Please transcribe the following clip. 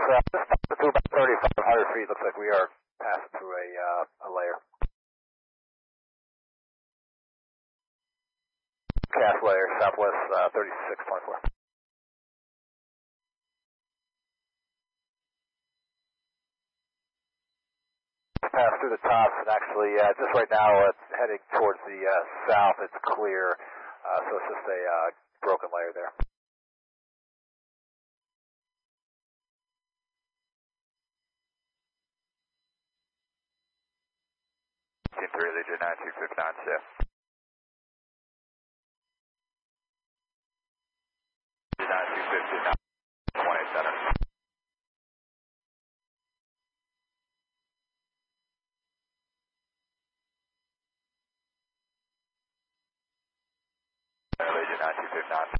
just to about 3,500 feet. Looks like we are passing through a layer. Cast layer, southwest 36.4. Pass through the tops, and actually, just right now, it's heading towards the south. It's clear, so it's just a broken layer there. Team 3, Legion 9259, Chef. 9259, 20 center. Legion 9259.